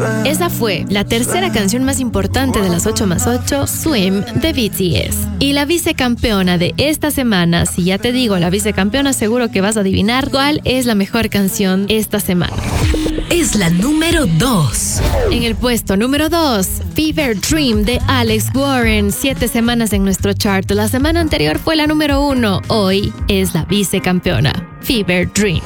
Esa fue la tercera canción más importante de las 8+8, Swim, de BTS. Y la vicecampeona de esta semana, si ya te digo la vicecampeona, seguro que vas a adivinar cuál es la mejor canción esta semana. Es la número 2. En el puesto número 2, Fever Dream de Alex Warren, 7 semanas en nuestro chart. La semana anterior fue la número 1, hoy es la vicecampeona, Fever Dream.